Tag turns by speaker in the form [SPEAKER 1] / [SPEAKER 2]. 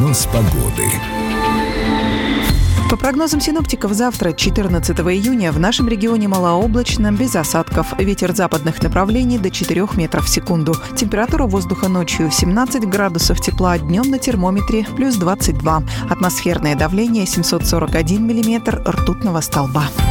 [SPEAKER 1] Прогноз погоды.
[SPEAKER 2] По прогнозам синоптиков, завтра, 14 июня, в нашем регионе малооблачно, без осадков. Ветер западных направлений до 4 метров в секунду. Температура воздуха ночью 17 градусов тепла, днем на термометре плюс 22. Атмосферное давление 741 миллиметр ртутного столба.